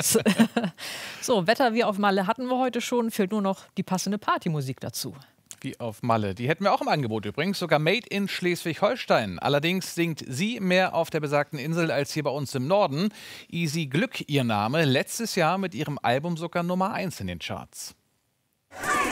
aus. So, Wetter wie auf Malle hatten wir heute schon, fehlt nur noch die passende Partymusik dazu. Wie auf Malle. Die hätten wir auch im Angebot übrigens, sogar made in Schleswig-Holstein. Allerdings singt sie mehr auf der besagten Insel als hier bei uns im Norden. Easy Glück ihr Name, letztes Jahr mit ihrem Album sogar Nummer 1 in den Charts.